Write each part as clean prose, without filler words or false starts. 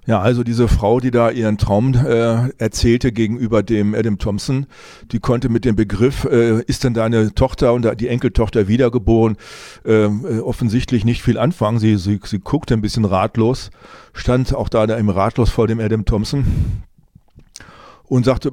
Ja, also diese Frau, die da ihren Traum erzählte gegenüber dem Adam Thompson, die konnte mit dem Begriff, ist denn deine Tochter und die Enkeltochter wiedergeboren, offensichtlich nicht viel anfangen. Sie guckte ein bisschen ratlos, stand auch da im Ratlos vor dem Adam Thompson und sagte,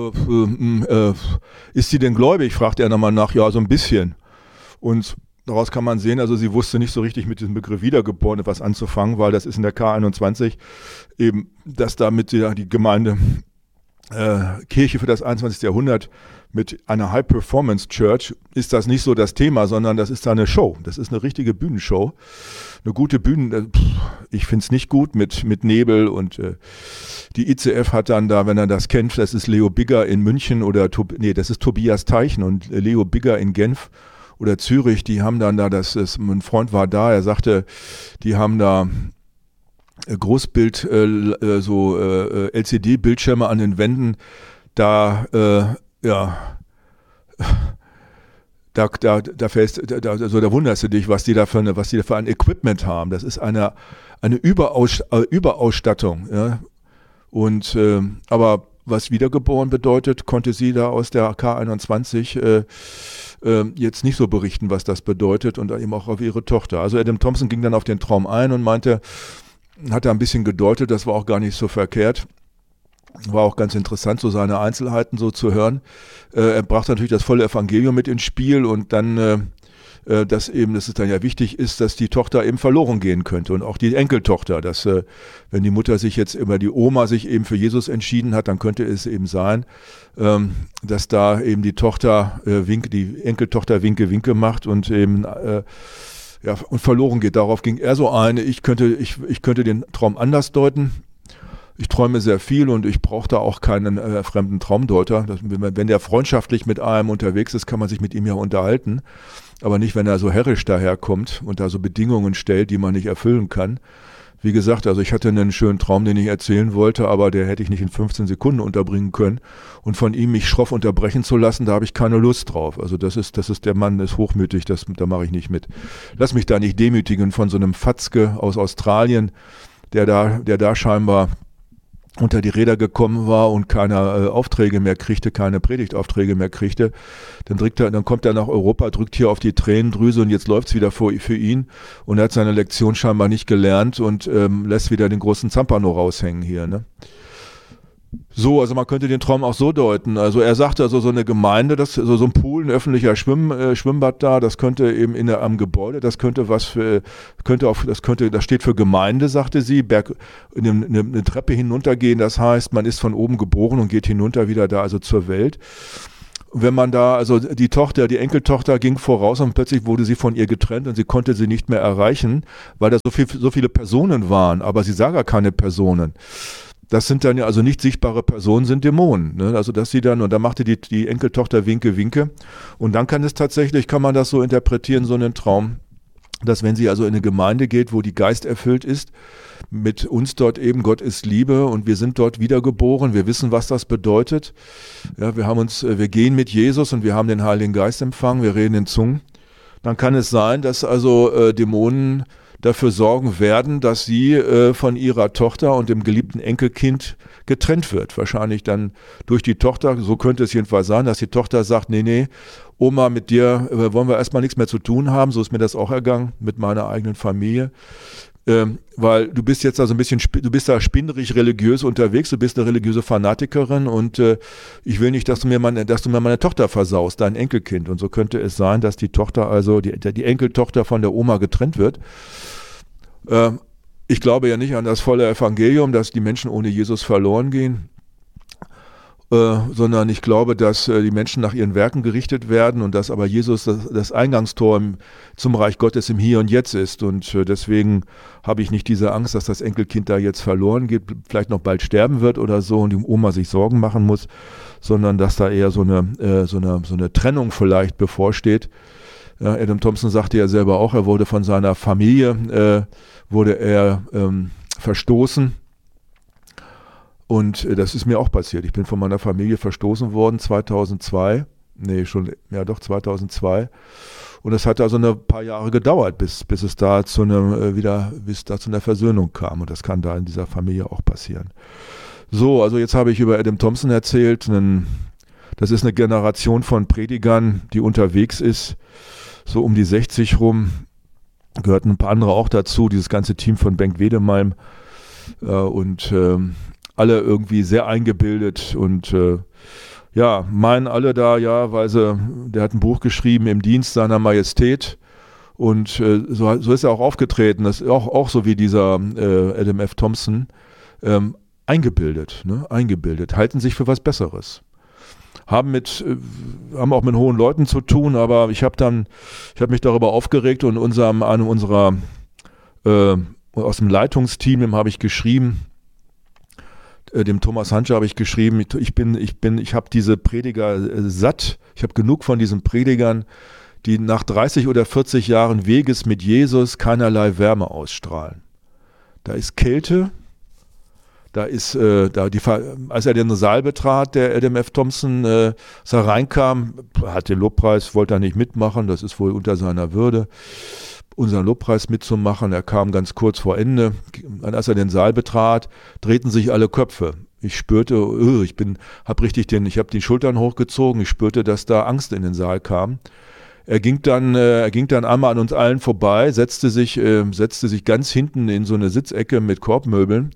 ist sie denn gläubig? Fragte er nochmal nach, ja, so ein bisschen. Und daraus kann man sehen, also sie wusste nicht so richtig mit diesem Begriff Wiedergeboren etwas anzufangen, weil das ist in der K21 eben, dass damit die Gemeinde Kirche für das 21. Jahrhundert mit einer High-Performance-Church ist das nicht so das Thema, sondern das ist da eine Show. Das ist eine richtige Bühnenshow. Eine gute ich finde es nicht gut mit Nebel und die ICF hat dann da, wenn er das kennt, das ist Leo Bigger in München das ist Tobias Teichen und Leo Bigger in Genf oder Zürich, die haben dann da, mein Freund war da, er sagte, die haben da Großbild, LCD-Bildschirme an den Wänden, da wunderst du dich, was die da für ein Equipment haben. Das ist eine Überausstattung, ja. Und aber was wiedergeboren bedeutet, konnte sie da aus der K21 jetzt nicht so berichten, was das bedeutet und eben auch auf ihre Tochter. Also Adam Thompson ging dann auf den Traum ein und meinte, hat da ein bisschen gedeutet, das war auch gar nicht so verkehrt. War auch ganz interessant, so seine Einzelheiten so zu hören. Er brachte natürlich das volle Evangelium mit ins Spiel und dann, dass es dann ja wichtig ist, dass die Tochter eben verloren gehen könnte und auch die Enkeltochter, dass wenn die Mutter sich jetzt über die Oma sich eben für Jesus entschieden hat, dann könnte es eben sein, dass da eben die Tochter die Enkeltochter Winke macht und eben und verloren geht. Darauf ging er so ein, ich könnte den Traum anders deuten. Ich träume sehr viel und ich brauche da auch keinen fremden Traumdeuter. Wenn der freundschaftlich mit einem unterwegs ist, kann man sich mit ihm ja unterhalten. Aber nicht, wenn er so herrisch daherkommt und da so Bedingungen stellt, die man nicht erfüllen kann. Wie gesagt, also ich hatte einen schönen Traum, den ich erzählen wollte, aber der hätte ich nicht in 15 Sekunden unterbringen können. Und von ihm mich schroff unterbrechen zu lassen, da habe ich keine Lust drauf. Also das ist der Mann, ist hochmütig, da mache ich nicht mit. Lass mich da nicht demütigen von so einem Fatzke aus Australien, der da scheinbar unter die Räder gekommen war und keine Aufträge mehr kriegte, keine Predigtaufträge mehr kriegte, dann kommt er nach Europa, drückt hier auf die Tränendrüse und jetzt läuft's wieder für ihn und er hat seine Lektion scheinbar nicht gelernt und lässt wieder den großen Zampano raushängen hier, ne? So, also man könnte den Traum auch so deuten. Also er sagte, also so eine Gemeinde, so ein Pool, ein öffentlicher Schwimmbad da, das könnte eben am Gebäude, das steht für Gemeinde, sagte sie, eine Treppe hinuntergehen, das heißt, man ist von oben geboren und geht hinunter wieder da, also zur Welt. Wenn man da, also die Enkeltochter ging voraus und plötzlich wurde sie von ihr getrennt und sie konnte sie nicht mehr erreichen, weil da so viele Personen waren, aber sie sah gar keine Personen. Das sind dann ja also nicht sichtbare Personen, sind Dämonen. Ne? Also dass sie dann, und da machte die Enkeltochter Winke. Und dann kann man das so interpretieren, so einen Traum, dass wenn sie also in eine Gemeinde geht, wo die Geist erfüllt ist, mit uns dort eben, Gott ist Liebe und wir sind dort wiedergeboren, wir wissen, was das bedeutet. Ja, wir gehen mit Jesus und wir haben den Heiligen Geist empfangen, wir reden in Zungen. Dann kann es sein, dass also Dämonen dafür sorgen werden, dass sie von ihrer Tochter und dem geliebten Enkelkind getrennt wird. Wahrscheinlich dann durch die Tochter, so könnte es jedenfalls sein, dass die Tochter sagt, nee, Oma, mit dir wollen wir erstmal nichts mehr zu tun haben, so ist mir das auch ergangen mit meiner eigenen Familie. Weil du bist jetzt also du bist da spinnerig religiös unterwegs, du bist eine religiöse Fanatikerin und ich will nicht, dass du mir meine Tochter versaust, dein Enkelkind. Und so könnte es sein, dass die Tochter, also die Enkeltochter von der Oma getrennt wird. Ich glaube ja nicht an das volle Evangelium, dass die Menschen ohne Jesus verloren gehen. Sondern ich glaube, dass die Menschen nach ihren Werken gerichtet werden und dass aber Jesus das Eingangstor zum Reich Gottes im Hier und Jetzt ist. Und deswegen habe ich nicht diese Angst, dass das Enkelkind da jetzt verloren geht, vielleicht noch bald sterben wird oder so und die Oma sich Sorgen machen muss, sondern dass da eher so eine Trennung vielleicht bevorsteht. Ja, Adam Thompson sagte ja selber auch, er wurde von seiner Familie verstoßen. Und das ist mir auch passiert. Ich bin von meiner Familie verstoßen worden 2002 Nee, schon, ja doch, 2002. Und es hat also ein paar Jahre gedauert, bis es da zu bis da zu einer Versöhnung kam. Und das kann da in dieser Familie auch passieren. So, also jetzt habe ich über Adam Thompson erzählt. Das ist eine Generation von Predigern, die unterwegs ist, so um die 60 rum. Gehörten ein paar andere auch dazu, dieses ganze Team von Bengt Wedemalm. Und alle irgendwie sehr eingebildet und ja, meinen alle da, ja, der hat ein Buch geschrieben im Dienst seiner Majestät und so ist er auch aufgetreten, das ist auch so wie dieser Adam F. Thompson, eingebildet, halten sich für was Besseres. Haben auch mit hohen Leuten zu tun, aber ich habe mich darüber aufgeregt und einem unserer aus dem Leitungsteam, dem habe ich geschrieben, dem Thomas Hantscher habe ich geschrieben, ich habe diese Prediger satt, ich habe genug von diesen Predigern, die nach 30 oder 40 Jahren Weges mit Jesus keinerlei Wärme ausstrahlen. Da ist Kälte, als er den Saal betrat, der Adam F. Thompson, als er reinkam, hat den Lobpreis, wollte er nicht mitmachen, das ist wohl unter seiner Würde, unseren Lobpreis mitzumachen. Er kam ganz kurz vor Ende. Als er den Saal betrat, drehten sich alle Köpfe. Ich spürte, ich habe die Schultern hochgezogen. Ich spürte, dass da Angst in den Saal kam. Er ging dann einmal an uns allen vorbei, setzte sich ganz hinten in so eine Sitzecke mit Korbmöbeln.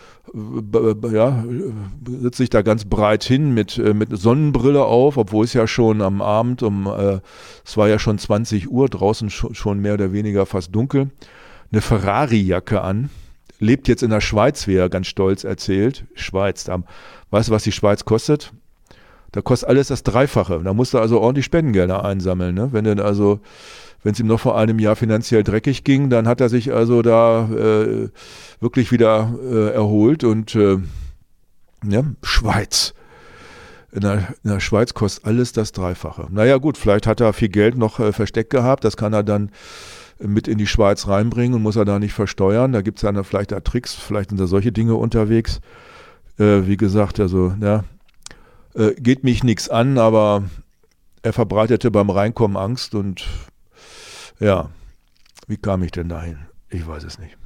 Ja, sitzt sich da ganz breit hin mit Sonnenbrille auf, obwohl es ja schon am Abend es war ja schon 20 Uhr, draußen schon mehr oder weniger fast dunkel, eine Ferrari-Jacke an, lebt jetzt in der Schweiz, wie er ganz stolz erzählt. Schweiz, weißt du, was die Schweiz kostet? Da kostet alles das Dreifache. Da musst du also ordentlich Spendengelder einsammeln, ne? Wenn es ihm noch vor einem Jahr finanziell dreckig ging, dann hat er sich also da wirklich wieder erholt und ja, Schweiz. In der Schweiz kostet alles das Dreifache. Naja gut, vielleicht hat er viel Geld noch versteckt gehabt, das kann er dann mit in die Schweiz reinbringen und muss er da nicht versteuern. Da gibt es dann vielleicht da Tricks, vielleicht sind da solche Dinge unterwegs. Wie gesagt, also ja, geht mich nichts an, aber er verbreitete beim Reinkommen Angst und ja, wie kam ich denn dahin? Ich weiß es nicht.